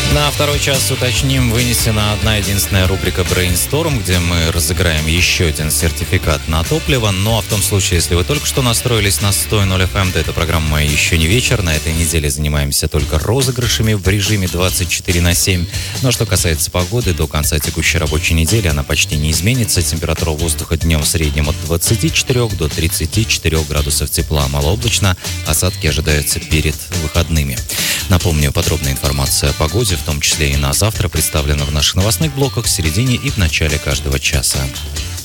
На второй час, уточним, вынесена одна единственная рубрика Brainstorm, где мы разыграем еще один сертификат на топливо. Ну а в том случае, если вы только что настроились на 100.0 FM, то эта программа «Еще не вечер». На этой неделе занимаемся только розыгрышами в режиме 24/7. Но что касается погоды, до конца текущей рабочей недели она почти не изменится. Температура воздуха днем в среднем от 24 до 34 градусов тепла. Малооблачно, осадки ожидаются перед выходными. Напомню, подробная информация о погоде, в том числе и на завтра, представлена в наших новостных блоках в середине и в начале каждого часа.